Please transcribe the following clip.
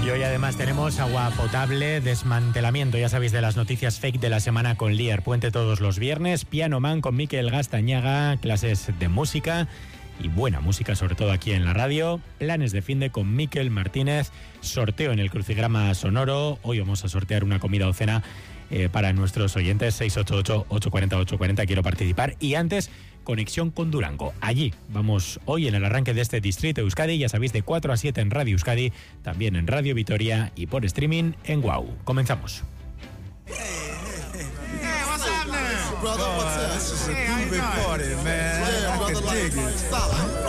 Y hoy además tenemos agua potable, desmantelamiento, ya sabéis, de las noticias fake de la semana con Lier Puente todos los viernes, Piano Man con Mikel Gastañaga, clases de música y buena música, sobre todo aquí en la radio, planes de finde con Mikel Martínez, sorteo en el crucigrama sonoro. Hoy vamos a sortear una comida o cena para nuestros oyentes. 688-840-840, quiero participar. Y antes, conexión con Durango. Allí vamos hoy en el arranque de este Distrito Euskadi, ya sabéis, de 4 a 7 en Radio Euskadi, también en Radio Vitoria y por streaming en WOW. Comenzamos. Brother, what's up? This is a groovy party, man. Yeah, brother, like, stop.